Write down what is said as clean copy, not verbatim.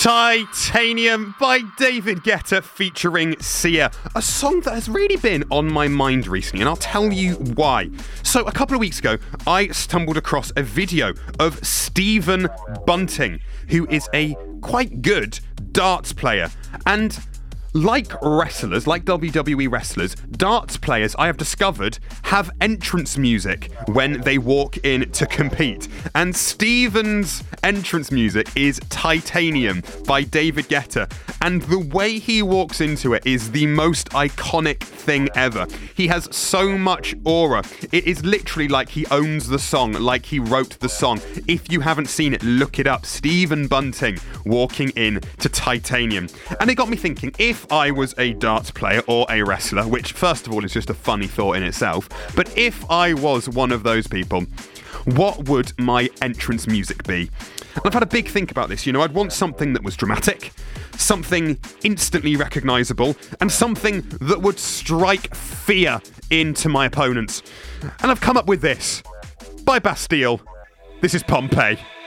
Titanium by David Guetta featuring Sia, a song that has really been on my mind recently, and I'll tell you why. So a couple of weeks ago, I stumbled across a video of Stephen Bunting, who is a quite good darts player, and like wrestlers, like WWE wrestlers, darts players, I have discovered, have entrance music when they walk in to compete. And Stephen's entrance music is Titanium by David Guetta. And the way he walks into it is the most iconic thing ever. He has so much aura. It is literally like he owns the song, like he wrote the song. If you haven't seen it, look it up. Stephen Bunting walking in to Titanium. And it got me thinking, if I was a darts player or a wrestler, which first of all is just a funny thought in itself, but if I was one of those people, what would my entrance music be? And I've had a big think about this. You know, I'd want something that was dramatic, something instantly recognisable, and something that would strike fear into my opponents. And I've come up with this. By Bastille, this is Pompeii.